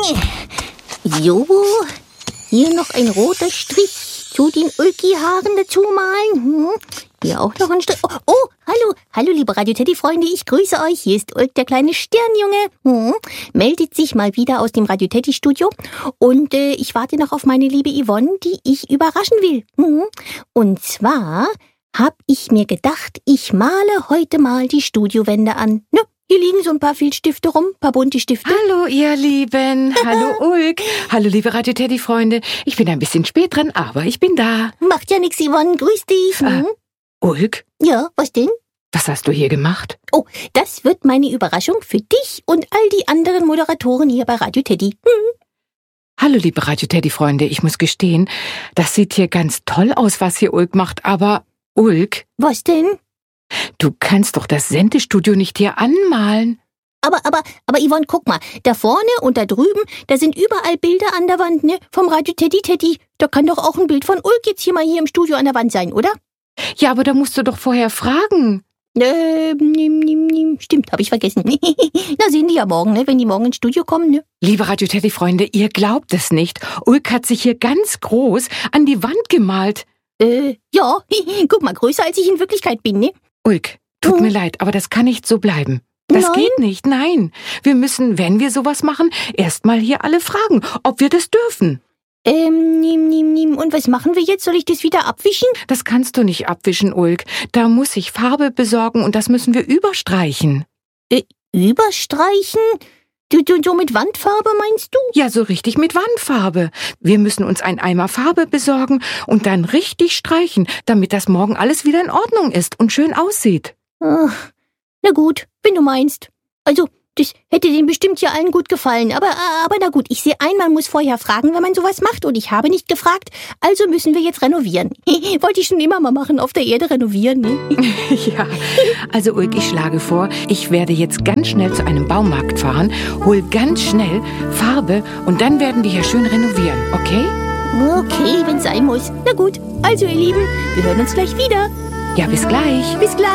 So, hier noch ein roter Strich zu den Ulki-Haaren dazu malen. Hier auch noch ein Strich. Oh, hallo, liebe Radio Teddy-Freunde, ich grüße euch. Hier ist Ulk, der kleine Sternjunge. Meldet sich mal wieder aus dem Radio Teddy-Studio. Und ich warte noch auf meine liebe Yvonne, die ich überraschen will. Und zwar habe ich mir gedacht, ich male heute mal die Studiowände an. Ne? Hier liegen so ein paar Filzstifte rum, ein paar bunte Stifte. Hallo, ihr Lieben. Hallo, Ulk. Hallo, liebe Radio-Teddy-Freunde. Ich bin ein bisschen spät dran, aber ich bin da. Macht ja nix, Yvonne. Grüß dich. Ulk? Ja, was denn? Was hast du hier gemacht? Oh, das wird meine Überraschung für dich und all die anderen Moderatoren hier bei Radio Teddy. Hallo, liebe Radio-Teddy-Freunde. Ich muss gestehen, das sieht hier ganz toll aus, was hier Ulk macht, aber Ulk? Was denn? Du kannst doch das Sendestudio nicht hier anmalen. Aber Yvonne, guck mal, da vorne und da drüben, da sind überall Bilder an der Wand, ne? Vom Radio Teddy. Da kann doch auch ein Bild von Ulk jetzt hier mal hier im Studio an der Wand sein, oder? Ja, aber da musst du doch vorher fragen. Stimmt, habe ich vergessen. Na, sehen die ja morgen, ne? Wenn die morgen ins Studio kommen, ne? Liebe Radio Teddy-Freunde, ihr glaubt es nicht. Ulk hat sich hier ganz groß an die Wand gemalt. Ja, guck mal, größer als ich in Wirklichkeit bin, ne? Ulk, tut mir leid, aber das kann nicht so bleiben. Das Nein? geht nicht, nein. Wir müssen, wenn wir sowas machen, erstmal hier alle fragen, ob wir das dürfen. Und was machen wir jetzt? Soll ich das wieder abwischen? Das kannst du nicht abwischen, Ulk. Da muss ich Farbe besorgen und das müssen wir überstreichen. Überstreichen? Du mit Wandfarbe meinst du? Ja, so richtig mit Wandfarbe. Wir müssen uns einen Eimer Farbe besorgen und dann richtig streichen, damit das morgen alles wieder in Ordnung ist und schön aussieht. Ach, na gut, wenn du meinst. Also, das hätte denen bestimmt ja allen gut gefallen. Aber na gut, ich sehe ein, man muss vorher fragen, wenn man sowas macht. Und ich habe nicht gefragt, also müssen wir jetzt renovieren. Wollte ich schon immer mal machen, auf der Erde renovieren, ne? Ja, also Ulk, ich schlage vor, ich werde jetzt ganz schnell zu einem Baumarkt fahren, hol ganz schnell Farbe und dann werden wir hier schön renovieren, okay? Okay, wenn's sein muss. Na gut, also ihr Lieben, wir hören uns gleich wieder. Ja, bis gleich. Bis gleich.